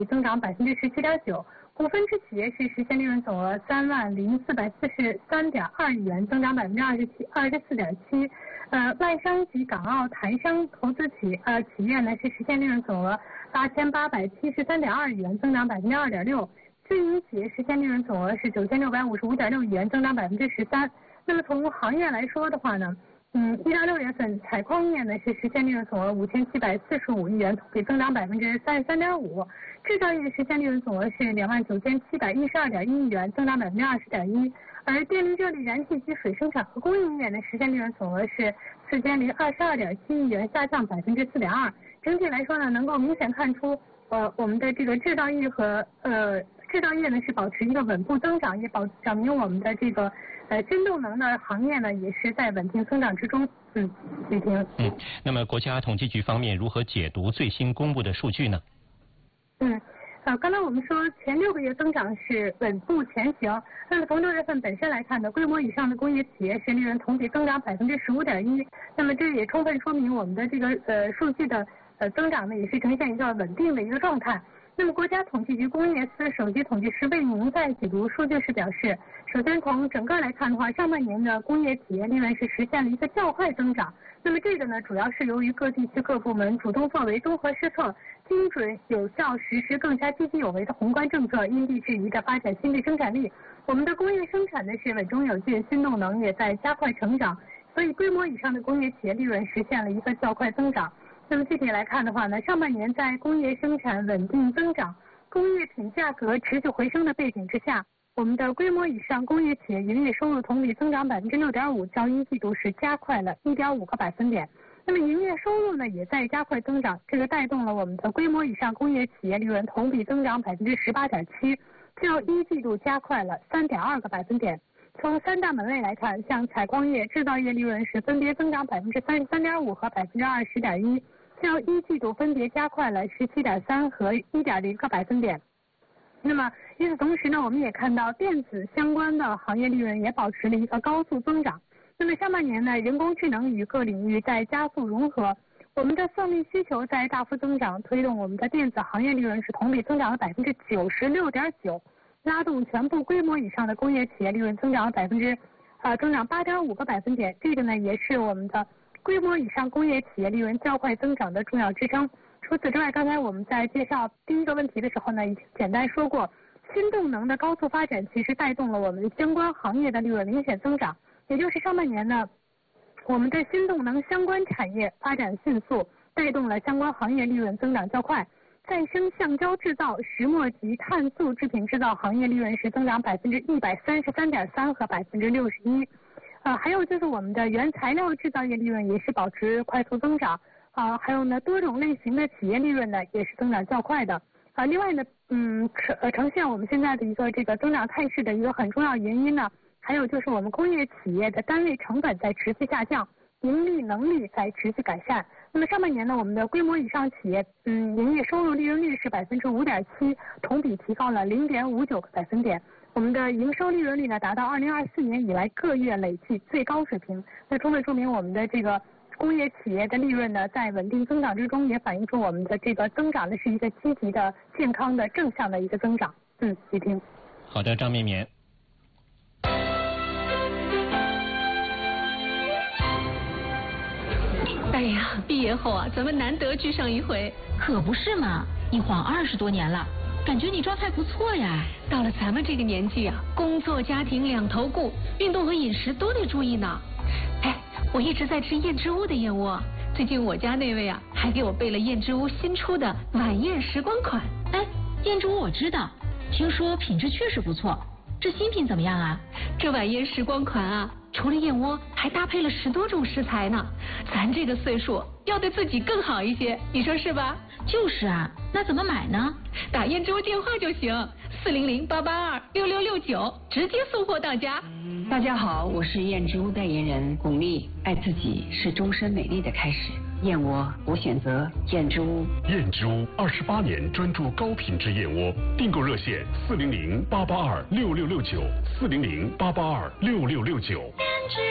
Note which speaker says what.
Speaker 1: 增长17.9%，股份制企业是实现利润总额30443.2亿元，增长24.7%。外商及港澳台商投资企业呢是实现利润总额8873.2亿元，增长2.6%。自营企业实现利润总额是9655.6亿元，增长13%。那么从行业来说的话呢，1到6月份采矿业呢是实现利润总额5745亿元，同比增长33.5%。制造业实现利润总额是29712.1亿元，增长20.1%。而电力、热力、燃气及水生产和供应业呢实现利润总额是4022.7亿元，下降4.2%。整体来说呢，能够明显看出我们的这个制造业和制造业呢是保持一个稳步增长，也表明我们的这个新动能的行业呢也是在稳定增长之中。李婷。
Speaker 2: 那么国家统计局方面如何解读最新公布的数据呢？
Speaker 1: 刚才我们说前6个月增长是稳步前行，那么从6月份本身来看呢，规模以上的工业企业是利润同比增长15.1%，那么这也充分说明我们的这个数据的增长呢也是呈现一个稳定的一个状态。那么国家统计局工业司首席统计师魏宁在解读数据时表示，首先从整个来看的话，上半年的工业企业利润是实现了一个较快增长，那么这个呢主要是由于各地区各部门主动作为，综合施策，精准有效实施更加积极有为的宏观政策，因地制宜的发展新的生产力。我们的工业生产呢是稳中有进，新动能也在加快成长，所以规模以上的工业企业利润实现了一个较快增长。那么具体来看的话呢，上半年在工业生产稳定增长、工业品价格持续回升的背景之下，我们的规模以上工业企业营业收入同比增长6.5%，较一季度是加快了1.5个百分点。那么营业收入呢也在加快增长，这个带动了我们的规模以上工业企业利润同比增长18.7%，较一季度加快了3.2个百分点。从3大门类来看，像采矿业、制造业利润是分别增长33.5%和20.1%，较一季度分别加快了17.3%和1.0个百分点。那么与此同时呢，我们也看到电子相关的行业利润也保持了一个高速增长。那么上半年呢，人工智能与各领域在加速融合，我们的算力需求在大幅增长，推动我们的电子行业利润是同比增长了96.9%，拉动全部规模以上的工业企业利润增长了8.5个百分点。这个呢也是我们的规模以上工业企业利润较快增长的重要支撑。除此之外，刚才我们在介绍第一个问题的时候呢，已经简单说过，新动能的高速发展其实带动了我们相关行业的利润明显增长。也就是上半年呢，我们的新动能相关产业发展迅速，带动了相关行业利润增长较快。再生橡胶制造、石墨及碳素制品制造行业利润是增长133.3%和61%。还有就是我们的原材料制造业利润也是保持快速增长。还有呢，多种类型的企业利润呢也是增长较快的。另外呢，呈现我们现在的一个这个增长态势的一个很重要原因呢，还有就是我们工业企业的单位成本在持续下降，盈利能力在持续改善。那么上半年呢，我们的规模以上企业营业收入利润率是5.7%，同比提高了0.59个百分点。我们的营收利润率呢达到2024年以来各月累计最高水平。那充分说明我们的这个工业企业的利润呢在稳定增长之中，也反映出我们的这个增长的是一个积极的、健康的、正向的一个增长。李婷。
Speaker 2: 好的，张绵绵。
Speaker 3: 哎呀，毕业后啊，咱们难得聚上一回。
Speaker 4: 可不是嘛，一晃20多年了，感觉你状态不错呀。
Speaker 3: 到了咱们这个年纪啊，工作家庭两头顾，运动和饮食都得注意呢。哎，我一直在吃燕之屋的燕窝，最近我家那位啊，还给我备了燕之屋新出的晚宴时光款。
Speaker 4: 哎，燕之屋我知道，听说品质确实不错。这新品怎么样啊？
Speaker 3: 这晚宴时光款啊，除了燕窝，还搭配了10多种食材呢。咱这个岁数要对自己更好一些，你说是吧？
Speaker 4: 就是啊，那怎么买呢？
Speaker 3: 打燕之屋电话就行，400-882-6669，直接送货到家。
Speaker 5: 大家好，我是燕之屋代言人巩俐。爱自己是终身美丽的开始。燕窝，我选择燕之屋。
Speaker 6: 燕之屋28年专注高品质燕窝，订购热线400-882-6669，400-882-6669。